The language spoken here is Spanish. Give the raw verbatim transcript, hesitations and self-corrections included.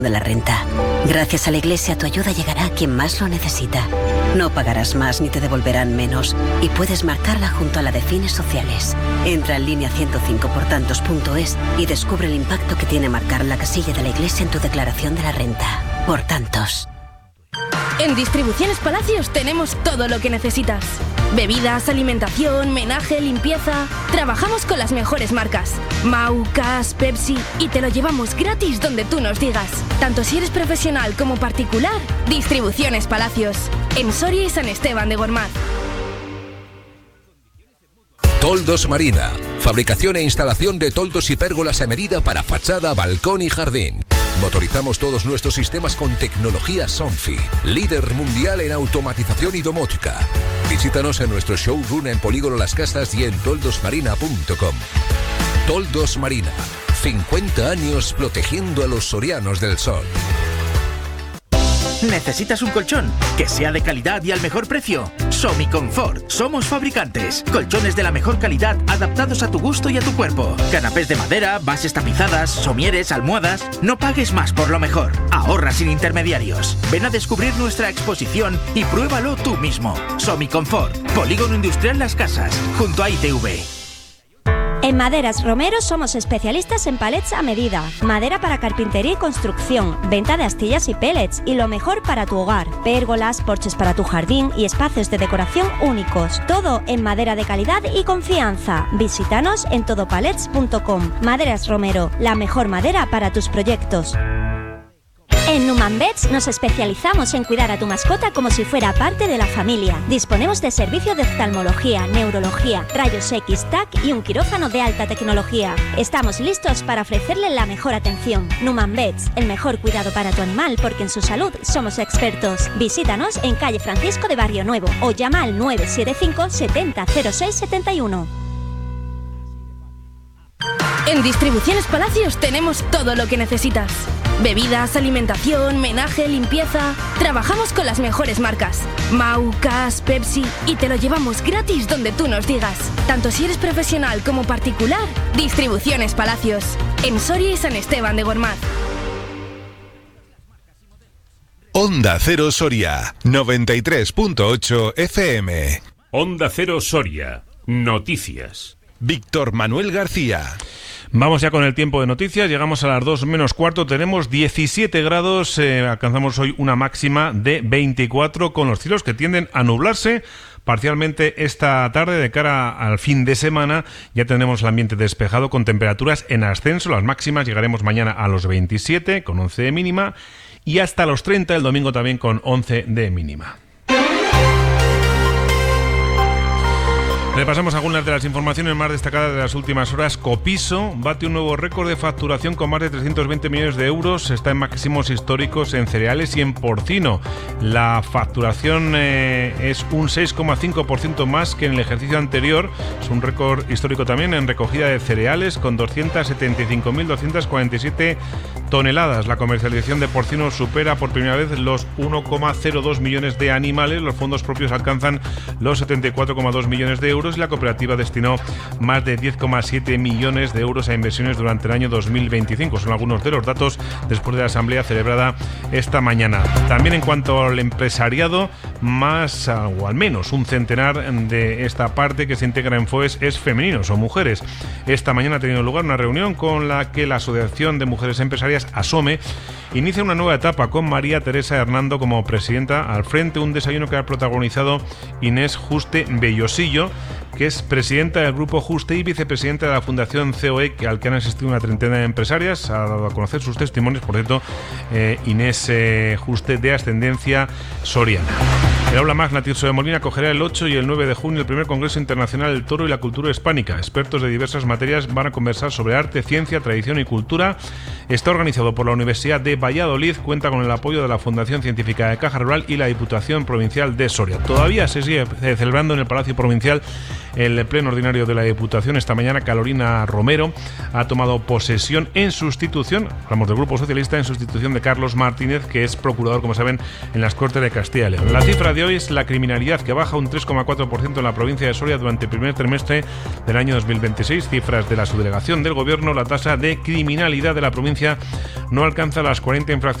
de la renta. Gracias a la Iglesia, tu ayuda llegará a quien más lo necesita. No pagarás más ni te devolverán menos y puedes marcarla junto a la de fines sociales. Entra en línea ciento cinco por tantos punto es y descubre el impacto que tiene marcar la casilla de la Iglesia en tu declaración de la renta. Por tantos. En Distribuciones Palacios tenemos todo lo que necesitas. Bebidas, alimentación, menaje, limpieza... Trabajamos con las mejores marcas. Mau, Cass, Pepsi... Y te lo llevamos gratis donde tú nos digas. Tanto si eres profesional como particular. Distribuciones Palacios. En Soria y San Esteban de Gormaz. Toldos Marina. Fabricación e instalación de toldos y pérgolas a medida para fachada, balcón y jardín. Motorizamos todos nuestros sistemas con tecnología Sonfi, líder mundial en automatización y domótica. Visítanos en nuestro showroom en Polígono Las Casas y en toldos marina punto com. Toldos Marina, cincuenta años protegiendo a los sorianos del sol. ¿Necesitas un colchón? Que sea de calidad y al mejor precio. Somiconfort. Somos fabricantes. Colchones de la mejor calidad adaptados a tu gusto y a tu cuerpo. Canapés de madera, bases tapizadas, somieres, almohadas. No pagues más por lo mejor. Ahorra sin intermediarios. Ven a descubrir nuestra exposición y pruébalo tú mismo. Somiconfort. Polígono Industrial Las Casas. Junto a I T V. En Maderas Romero somos especialistas en palets a medida, madera para carpintería y construcción, venta de astillas y pellets y lo mejor para tu hogar, pérgolas, porches para tu jardín y espacios de decoración únicos. Todo en madera de calidad y confianza. Visítanos en todopalets punto com. Maderas Romero, la mejor madera para tus proyectos. En Numan Vets nos especializamos en cuidar a tu mascota como si fuera parte de la familia. Disponemos de servicio de oftalmología, neurología, rayos X, T A C y un quirófano de alta tecnología. Estamos listos para ofrecerle la mejor atención. Numan Vets, el mejor cuidado para tu animal porque en su salud somos expertos. Visítanos en calle Francisco de Barrio Nuevo o llama al nueve siete cinco setenta cero seis setenta y uno. En Distribuciones Palacios tenemos todo lo que necesitas. Bebidas, alimentación, menaje, limpieza... Trabajamos con las mejores marcas. Mau, Cass, Pepsi... Y te lo llevamos gratis donde tú nos digas. Tanto si eres profesional como particular. Distribuciones Palacios. En Soria y San Esteban de Gormaz. Onda Cero Soria, noventa y tres punto ocho F M. Onda Cero Soria. Noticias. Víctor Manuel García. Vamos ya con el tiempo de noticias, llegamos a las dos menos cuarto, tenemos diecisiete grados, eh, alcanzamos hoy una máxima de veinticuatro con los cielos que tienden a nublarse parcialmente esta tarde de cara al fin de semana. Ya tendremos el ambiente despejado con temperaturas en ascenso, las máximas llegaremos mañana a los veintisiete con once de mínima y hasta los treinta el domingo también con once de mínima. Repasamos algunas de las informaciones más destacadas de las últimas horas. Copiso bate un nuevo récord de facturación con más de trescientos veinte millones de euros. Está en máximos históricos en cereales y en porcino. La facturación eh, es un seis coma cinco por ciento más que en el ejercicio anterior. Es un récord histórico también en recogida de cereales con doscientas setenta y cinco mil doscientas cuarenta y siete toneladas. La comercialización de porcino supera por primera vez los uno coma cero dos millones de animales. Los fondos propios alcanzan los setenta y cuatro coma dos millones de euros. Y la cooperativa destinó más de diez coma siete millones de euros a inversiones durante el año dos mil veinticinco. Son algunos de los datos después de la asamblea celebrada esta mañana. También en cuanto al empresariado, más o al menos un centenar de esta parte que se integra en FOES es femenino, son mujeres. Esta mañana ha tenido lugar una reunión con la que la Asociación de Mujeres Empresarias, ASOME, inicia una nueva etapa con María Teresa Hernando como presidenta al frente, un desayuno que ha protagonizado Inés Juste Bellosillo, que es presidenta del Grupo Juste y vicepresidenta de la Fundación C O E, al que han asistido una treintena de empresarias. Ha dado a conocer sus testimonios, por cierto, eh, Inés eh, Juste, de ascendencia soriana. El aula magna Tirso de Molina acogerá el ocho y el nueve de junio el primer Congreso Internacional del Toro y la Cultura Hispánica. Expertos de diversas materias van a conversar sobre arte, ciencia, tradición y cultura. Está organizado por la Universidad de Valladolid, cuenta con el apoyo de la Fundación Científica de Caja Rural y la Diputación Provincial de Soria. Todavía se sigue celebrando en el Palacio Provincial el pleno ordinario de la Diputación. Esta mañana Carolina Romero ha tomado posesión en sustitución, hablamos del Grupo Socialista, en sustitución de Carlos Martínez, que es procurador, como saben, en las Cortes de Castilla y León. La cifra de hoy es la criminalidad, que baja un tres coma cuatro por ciento en la provincia de Soria durante el primer trimestre del año dos mil veintiséis. Cifras de la subdelegación del Gobierno: la tasa de criminalidad de la provincia no alcanza las cuarenta infracciones